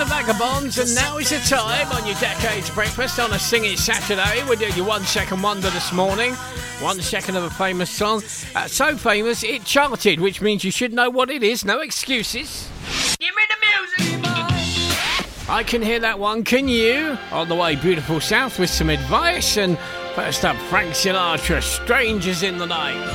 Vagabonds, and now is the time on your Decades Breakfast on a Singing Saturday. We're doing your 1 second wonder this morning. 1 second of a famous song. So famous, it charted, which means you should know what it is. No excuses. Give me the music! I can hear that one, can you? On the way, beautiful south with some advice. And first up, Frank Sinatra, Strangers in the Night.